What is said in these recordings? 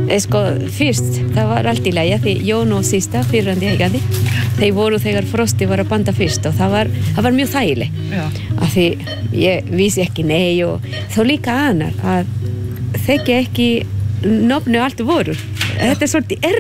Sko, fyrst, það var allt í lagi því Jón og Systa, fyrrandi eigandi þeir voru þegar Frosti var að banda fyrst og það var mjög þægileg af því ég vissi ekki nei og þá líka annar að þekki ekki nafnu allt voru þetta svolítið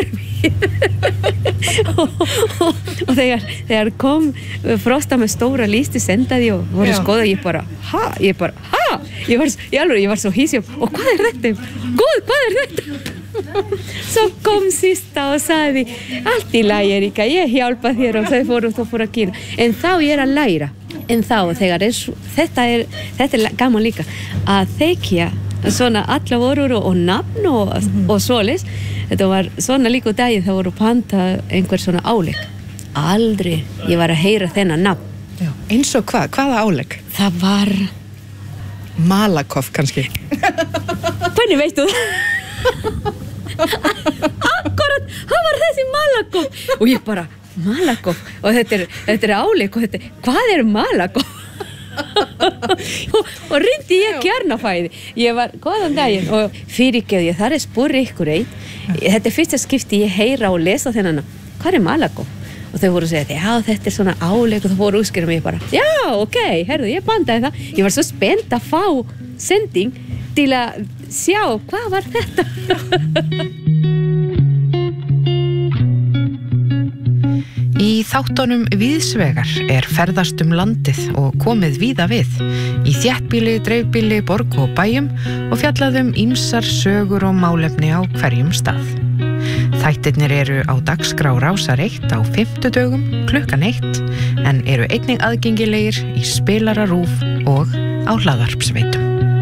og þegar kom Frosta með stóra listi sendaði og voru skoða ég bara ég var svo hísig og hvað þetta? Góð, hvað þetta? Svo kom Systa og sagði allt í lagi Erika, ég hjálpa þér og þau fóru að kýra en þá ég að læra en þá þegar þetta er gaman líka að þekja svona alla vorur og nafn og svoleiðis þetta var svona líka daginn það voru panta einhver svona álegg aldrei ég var að heyra þennan nafn eins og hvaða álegg? Það var Malakoff kannski hvernig veistu það? Akkurat, það var þessi Malakoff og ég bara, Malakoff og þetta er álegg og hvað er Malakoff? og reyndi ég kjarnafæði ég var góðan daginn og fyrirgefði ég þar spurði ykkur þetta fyrsta skipti ég heyra og lesa þennan hvað er Malakoff? Og þau voru að segja já þetta svona álegg og þau voru útskýra mig bara já ok, herðu ég bandaði það ég var svo spennt að fá sending til að sjá hvað var þetta Í þáttunum Víðsvegar ferðast landið og komið víða við í þéttbýli, dreifbýli, borg og bæjum og fjallaðum ýmsar sögur og málefni á hverjum stað. Þættirnir eru á dagskrá Rásar 1 á 5. klukkan 1 en eru einnig aðgengilegir í spilara RÚV og á hlaðvarpsveitum.